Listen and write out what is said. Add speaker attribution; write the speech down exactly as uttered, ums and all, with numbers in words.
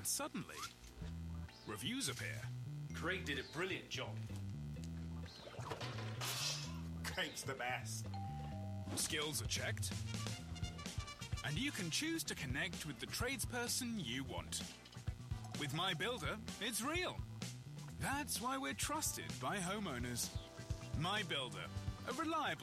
Speaker 1: And suddenly, reviews appear.
Speaker 2: Craig did a brilliant job.
Speaker 3: Craig's the best.
Speaker 1: Skills are checked. And you can choose to connect with the tradesperson you want. With My Builder, it's real. That's why we're trusted by homeowners. My Builder, a reliable